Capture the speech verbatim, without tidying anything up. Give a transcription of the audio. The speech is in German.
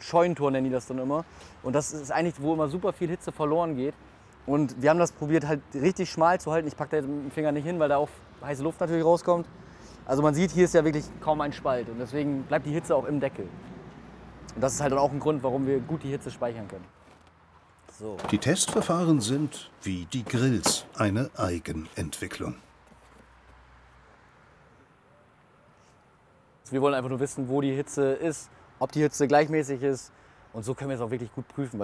Scheunentor nennen die das dann immer. Und das ist eigentlich, wo immer super viel Hitze verloren geht. Und wir haben das probiert halt richtig schmal zu halten. Ich packe da jetzt mit dem Finger nicht hin, weil da auch heiße Luft natürlich rauskommt. Also man sieht, hier ist ja wirklich kaum ein Spalt und deswegen bleibt die Hitze auch im Deckel. Und das ist halt auch ein Grund, warum wir gut die Hitze speichern können. So. Die Testverfahren sind, wie die Grills, eine Eigenentwicklung. Wir wollen einfach nur wissen, wo die Hitze ist, ob die Hitze gleichmäßig ist. Und so können wir es auch wirklich gut prüfen.